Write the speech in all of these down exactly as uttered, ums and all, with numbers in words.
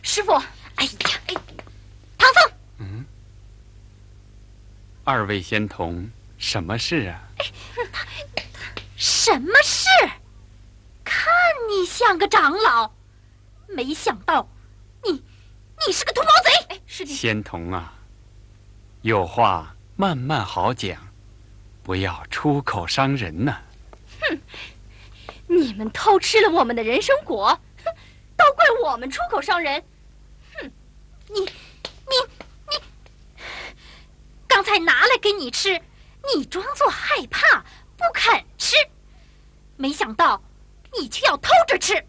师傅，哎呀，哎，唐僧， 嗯，二位仙童，什么事啊？ 哎，什么事？看你像个长老，没想到你，你是个土毛贼！哎，师弟， 仙童啊，有话慢慢好讲，不要出口伤人呐。 哼，你们偷吃了我们的人参果，哼，都怪我们出口伤人。哼，你，你，你，刚才拿来给你吃，你装作害怕不肯吃，没想到你却要偷着吃。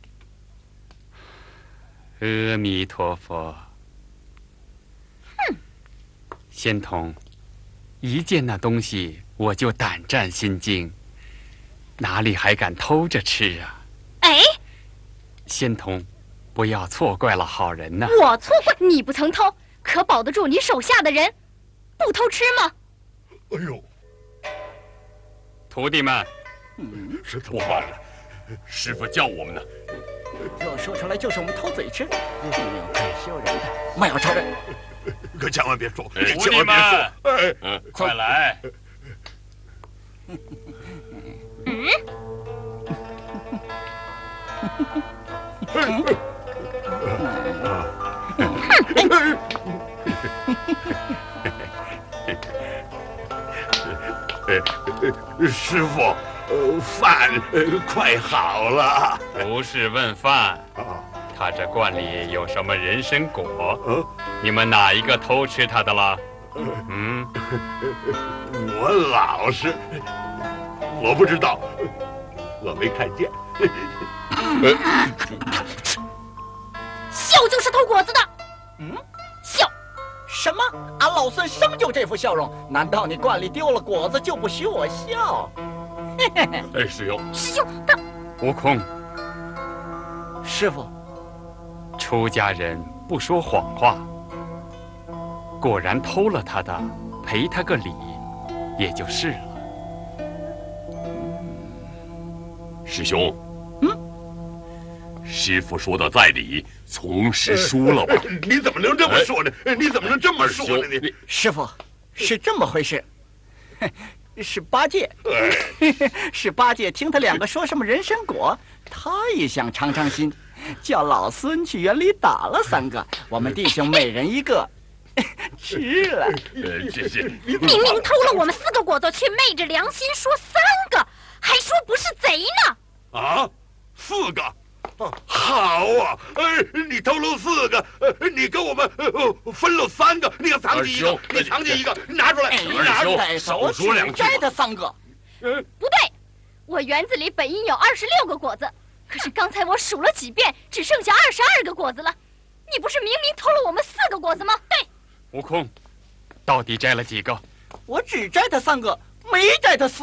阿弥陀佛。 哼， 仙童，一见那东西我就胆战心惊，哪里还敢偷着吃啊？ 哎， 仙童，不要错怪了好人呐！ 我错怪你不曾偷，可保得住你手下的人不偷吃吗？ 哎呦， 徒弟们， 嗯，是怎么办呢？师傅叫我们呢。 若说出来就是我们偷嘴吃，太羞人了！莫要承认， 可千万别说， 哎千万别说！哎， 嗯，快来！ 嗯。 师傅，呃，饭呃快好了。 不是问饭，他这罐里有什么人参果？ 嗯， 你们哪一个偷吃他的了？嗯， 我老实，我不知道，我没看见。 笑就是偷果子的。 嗯， 笑什么？俺老孙生就这副笑容，难道你罐里丢了果子就不许我笑？ 哎，师兄， 师兄他悟空， 师傅， 出家人不说谎话，果然偷了他的，赔他个礼，也就是了。 师兄， 嗯， 师傅说的在理，从实输了吧？ 你怎么能这么说呢？你怎么能这么说呢？你师傅，是这么回事，是八戒，是八戒听他两个说什么人参果，他也想尝尝新，叫老孙去园里打了三个，我们弟兄每人一个，吃了。 呃，这是明明偷了我们四个果子，却昧着良心说三个，还说不是贼呢。 啊，四个。好啊！哎，你偷了四个，你跟我们分了三个，你藏起一个，你藏起一个，拿出来！ 拿出来！ 少说两句。 摘他三个。 不对，我园子里本应有二十六个果子，可是刚才我数了几遍，只剩下二十二个果子了。你不是明明偷了我们四个果子吗？对。 悟空，到底摘了几个？ 我只摘他三个，没摘他四。